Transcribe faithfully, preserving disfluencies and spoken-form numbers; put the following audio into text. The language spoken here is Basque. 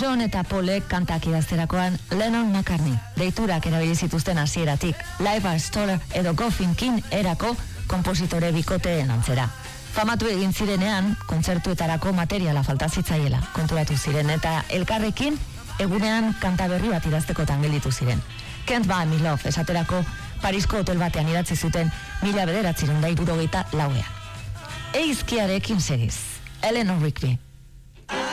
John eta Paulek kantak idazterakoan Lennon McCartney deiturak erabili zituzten hasieratik, Live a Stoller edo Goffin King erako kompositore bikoteen antzera. Famatu egin zirenean, kontzertuetarako materiala falta zitzaiela konturatu ziren eta elkarrekin egunean kanta berri bat idaztekotan gelditu ziren. Can't Buy Me Love esaterako Parisko hotel batean idatzi zuten mila bederatziehun eta hirurogeita lauean. Eizkiarekin segiz, Eleanor Rigby.